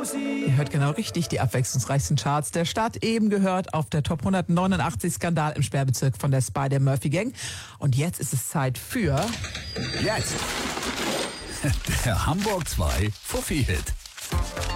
Ihr hört genau richtig, die abwechslungsreichsten Charts der Stadt. Eben gehört auf der Top 189 Skandal im Sperrbezirk von der Spider-Murphy-Gang. Und jetzt ist es Zeit für... Jetzt der Hamburg 2 Fuffi-Hit.